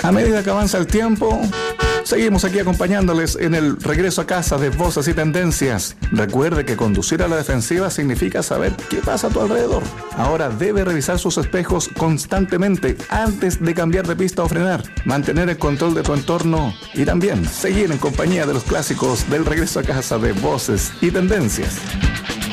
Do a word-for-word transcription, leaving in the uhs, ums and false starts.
A medida que avanza el tiempo, seguimos aquí acompañándoles en el regreso a casa de Voces y Tendencias. Recuerde que conducir a la defensiva significa saber qué pasa a tu alrededor. Ahora debe revisar sus espejos constantemente antes de cambiar de pista o frenar, mantener el control de tu entorno y también seguir en compañía de los clásicos del regreso a casa de Voces y Tendencias.